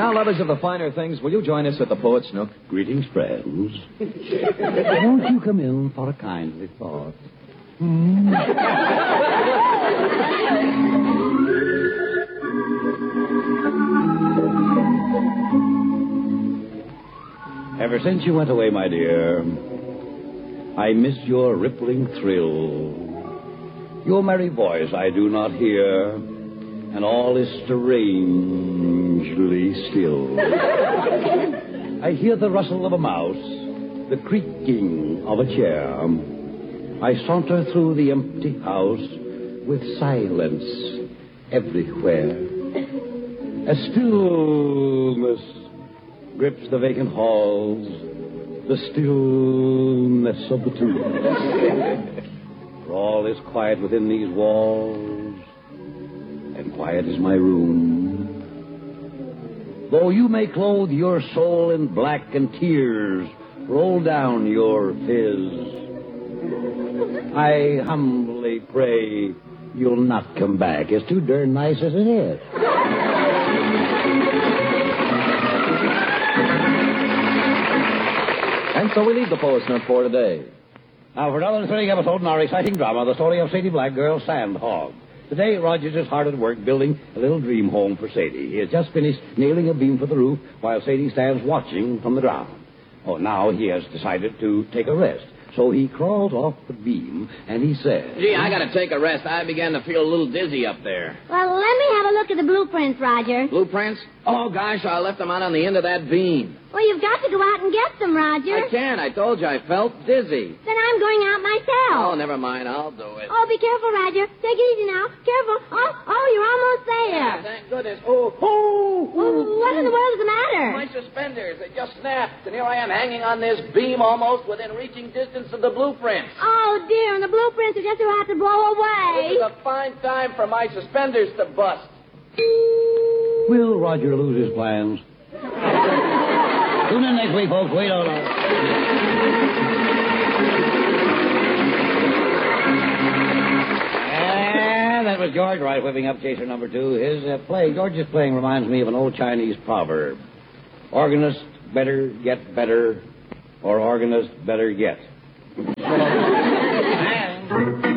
Now, lovers of the finer things, will you join us at the Poet's Nook? Greetings, friends. Won't you come in for a kindly thought? Ever since you went away, my dear, I miss your rippling thrill. Your merry voice I do not hear, and all is strangely still. I hear the rustle of a mouse, the creaking of a chair. I saunter through the empty house with silence everywhere. A stillness grips the vacant halls, the stillness of the tombs. For all is quiet within these walls, and quiet is my room. Though you may clothe your soul in black and tears roll down your phiz, I humbly pray you'll not come back. It's too darn nice as it is. And so we leave the Poet's Nook for today. Now, for another thrilling episode in our exciting drama, the story of Sadie Black, Girl Sandhog. Today, Rogers is hard at work building a little dream home for Sadie. He has just finished nailing a beam for the roof while Sadie stands watching from the ground. Oh, now he has decided to take a rest. So he crawls off the beam, and he says... Gee, I gotta take a rest. I began to feel a little dizzy up there. Well, let me have a look at the blueprints, Roger. Blueprints? Oh, gosh, I left them out on the end of that beam. Well, you've got to go out and get them, Roger. I can't. I told you I felt dizzy. Then I'm going out myself. Oh, never mind. I'll do it. Oh, be careful, Roger. Take it easy now. Careful. Oh, you're almost there. Yeah, thank goodness. Oh. What in the world is the matter? My suspenders, they just snapped, and here I am hanging on this beam almost within reaching distance of the blueprints. Oh, dear, and the blueprints are just about to blow away. This is a fine time for my suspenders to bust. Will Roger lose his plans? Tune in next week, folks. We don't know. And that was George Wright whipping up chaser number 2. His play, George's playing, reminds me of an old Chinese proverb. Organist better get better, or organist better get.